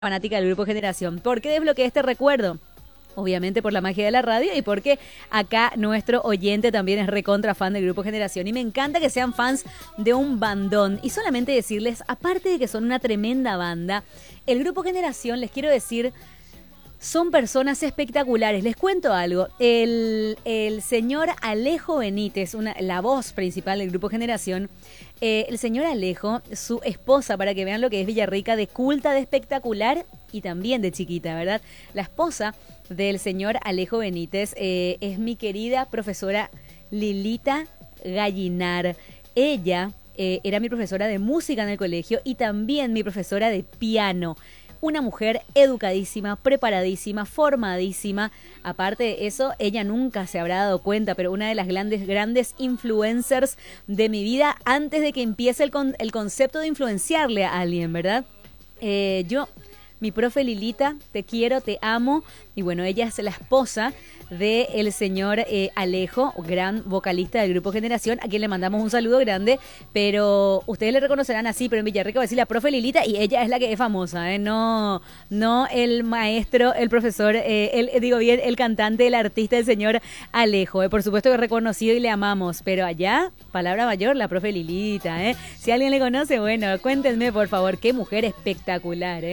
Fanática del Grupo Generación. ¿Por qué desbloqueé este recuerdo? Obviamente por la magia de la radio y porque acá nuestro oyente también es recontra fan del Grupo Generación y me encanta que sean fans de un bandón. Y solamente decirles, aparte de que son una tremenda banda, el Grupo Generación, les quiero decir, son personas espectaculares. Les cuento algo. El señor Alejo Benítez, la voz principal del Grupo Generación, el señor Alejo, su esposa, para que vean lo que es Villarrica, de culta, de espectacular y también de chiquita, ¿verdad? La esposa del señor Alejo Benítez es mi querida profesora Lilita Gallinar. Ella era mi profesora de música en el colegio y también mi profesora de piano. Una mujer educadísima, preparadísima, formadísima. Aparte de eso, ella nunca se habrá dado cuenta, pero una de las grandes influencers de mi vida antes de que empiece el concepto de influenciarle a alguien, ¿verdad? Mi profe Lilita, te quiero, te amo. Y bueno, ella es la esposa del señor Alejo, gran vocalista del Grupo Generación, a quien le mandamos un saludo grande, pero ustedes le reconocerán así, pero en Villarrica va a decir la profe Lilita y ella es la que es famosa, no el maestro, el profesor, el cantante, el artista, el señor Alejo. Por supuesto que es reconocido y le amamos, pero allá, palabra mayor, la profe Lilita. Si alguien le conoce, bueno, cuéntenme por favor, qué mujer espectacular.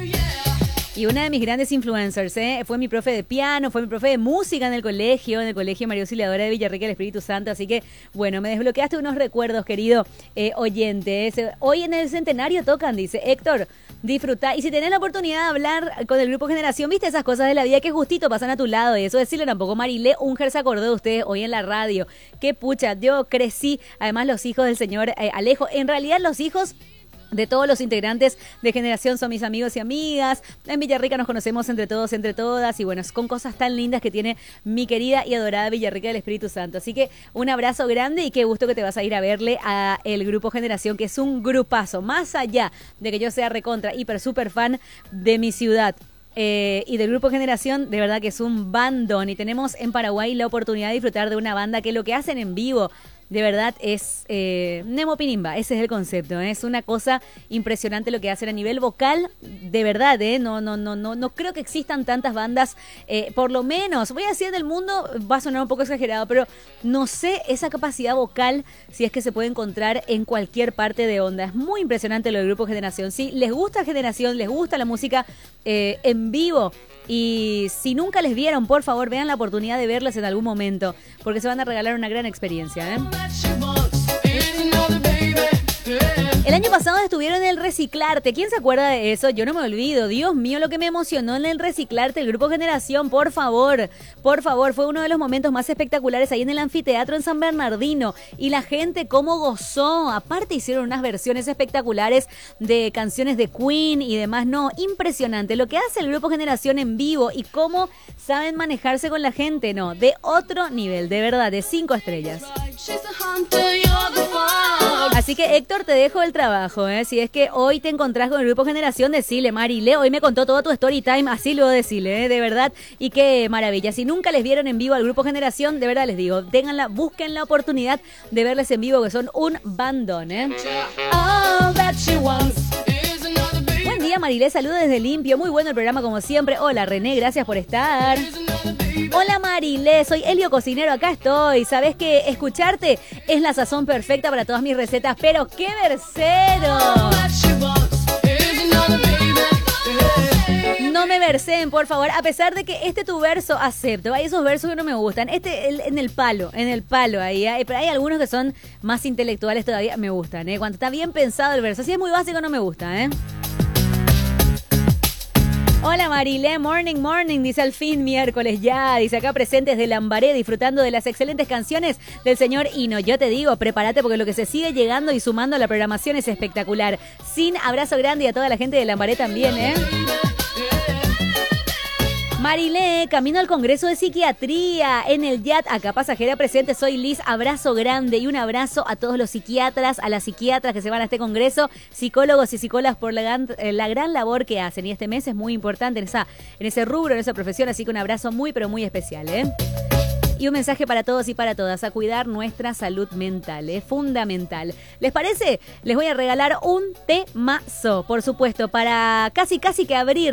Y una de mis grandes influencers, fue mi profe de piano, fue mi profe de música en el colegio María Auxiliadora de Villarrica del Espíritu Santo. Así que, bueno, me desbloqueaste unos recuerdos, querido oyente. Hoy en el centenario tocan, dice Héctor, disfruta. Y si tenés la oportunidad de hablar con el Grupo Generación, viste esas cosas de la vida que justito pasan a tu lado. Y eso decirle tampoco, Marilé Unger se acordó de ustedes hoy en la radio. Qué pucha, yo crecí, además los hijos del señor Alejo. En realidad los hijos de todos los integrantes de Generación son mis amigos y amigas. En Villarrica nos conocemos entre todos, entre todas. Y bueno, con cosas tan lindas que tiene mi querida y adorada Villarrica del Espíritu Santo. Así que un abrazo grande y qué gusto que te vas a ir a verle a el Grupo Generación, que es un grupazo. Más allá de que yo sea recontra, hiper, super fan de mi ciudad. Y del Grupo Generación, de verdad que es un bandón. Y tenemos en Paraguay la oportunidad de disfrutar de una banda que lo que hacen en vivo, de verdad, es Nemo Pinimba. Ese es el concepto, Es una cosa impresionante lo que hacen a nivel vocal, de verdad, No creo que existan tantas bandas, por lo menos, voy a decir del mundo, va a sonar un poco exagerado, pero no sé esa capacidad vocal si es que se puede encontrar en cualquier parte de onda. Es muy impresionante lo del Grupo Generación. Si les gusta Generación, les gusta la música en vivo, y si nunca les vieron, por favor, vean la oportunidad de verlas en algún momento, porque se van a regalar una gran experiencia, El año pasado estuvieron en el Reciclarte. ¿Quién se acuerda de eso? Yo no me olvido. Dios mío, lo que me emocionó en el Reciclarte, el Grupo Generación, por favor, fue uno de los momentos más espectaculares ahí en el anfiteatro en San Bernardino. Y la gente cómo gozó. Aparte hicieron unas versiones espectaculares de canciones de Queen y demás. No, impresionante lo que hace el Grupo Generación en vivo y cómo saben manejarse con la gente. No, de otro nivel, de verdad, de 5 estrellas. Así que, Héctor, te dejo el trabajo, Si es que hoy te encontrás con el Grupo Generación, decile, Marilé, hoy me contó todo tu story time, así luego decile, de verdad. Y qué maravilla. Si nunca les vieron en vivo al Grupo Generación, de verdad les digo, busquen la oportunidad de verles en vivo, que son un bandón, Buen día, Marilé, saludos desde Limpio. Muy bueno el programa como siempre. Hola, René, gracias por estar. Hola, Marilé, soy Elio Cocinero, acá estoy. Sabes que escucharte es la sazón perfecta para todas mis recetas, pero ¡qué versero! No me verseen, por favor, a pesar de que tu verso acepto. Hay esos versos que no me gustan. En el palo ahí. Pero hay algunos que son más intelectuales todavía, me gustan, Cuando está bien pensado el verso. Si es muy básico, no me gusta, Hola, Marilé, morning, dice al fin miércoles ya, dice acá presentes de Lambaré, disfrutando de las excelentes canciones del señor Hino. Yo te digo, prepárate porque lo que se sigue llegando y sumando a la programación es espectacular. Sin abrazo grande y a toda la gente de Lambaré también, Marilé, camino al Congreso de Psiquiatría en el YAT, acá pasajera presente, soy Liz, abrazo grande y un abrazo a todos los psiquiatras, a las psiquiatras que se van a este congreso, psicólogos y psicólogas por la gran labor que hacen, y este mes es muy importante en ese rubro, en esa profesión, así que un abrazo muy pero muy especial, Y y un mensaje para todos y para todas, a cuidar nuestra salud mental, es fundamental. ¿Les parece? Les voy a regalar un temazo, por supuesto, para casi que abrir